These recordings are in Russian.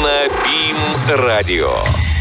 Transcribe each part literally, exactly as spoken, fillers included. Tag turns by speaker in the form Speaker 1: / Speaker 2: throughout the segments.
Speaker 1: на БИМ-радио.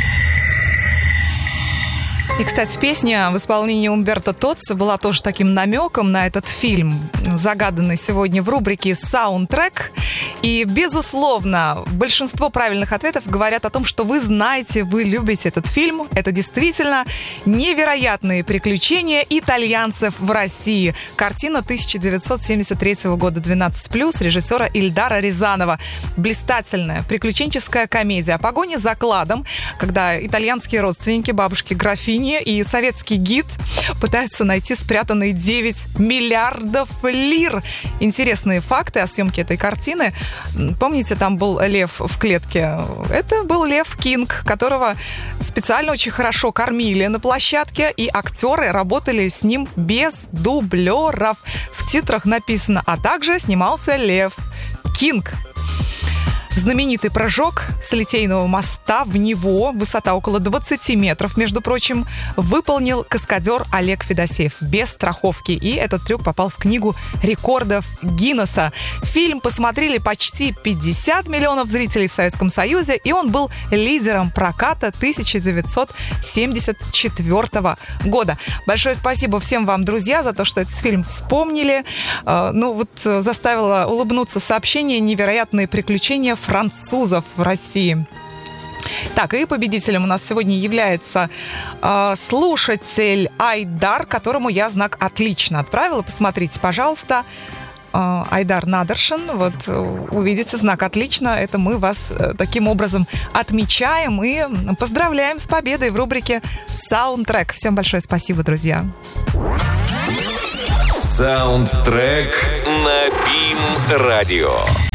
Speaker 2: И, кстати, песня в исполнении Умберто Тоззи была тоже таким намеком на этот фильм, загаданный сегодня в рубрике «Саундтрек». И, безусловно, большинство правильных ответов говорят о том, что вы знаете, вы любите этот фильм. Это действительно невероятные приключения итальянцев в России. Картина тысяча девятьсот семьдесят третьего года «двенадцать плюс» режиссера Эльдара Рязанова. Блистательная приключенческая комедия о погоне за кладом, когда итальянские родственники, бабушки-графини и советский гид пытаются найти спрятанные девять миллиардов лир. Интересные факты о съемке этой картины. Помните, там был лев в клетке? Это был Лев Кинг, которого специально очень хорошо кормили на площадке, и актеры работали с ним без дублеров. В титрах написано, а также снимался Лев Кинг. Знаменитый прыжок с Литейного моста в него, высота около двадцать метров, между прочим, выполнил каскадер Олег Федосеев без страховки. И этот трюк попал в книгу рекордов Гиннесса. Фильм посмотрели почти пятьдесят миллионов зрителей в Советском Союзе, и он был лидером проката тысяча девятьсот семьдесят четвёртого года. Большое спасибо всем вам, друзья, за то, что этот фильм вспомнили. Ну вот заставило улыбнуться сообщение «Невероятные приключения французов в России». Так, и победителем у нас сегодня является э, слушатель Айдар, которому я знак «Отлично» отправила. Посмотрите, пожалуйста. Э, Айдар Надыршин. Вот э, увидите знак «Отлично». Это мы вас э, таким образом отмечаем и поздравляем с победой в рубрике «Саундтрек». Всем большое спасибо, друзья.
Speaker 1: Саундтрек на БИМ-радио.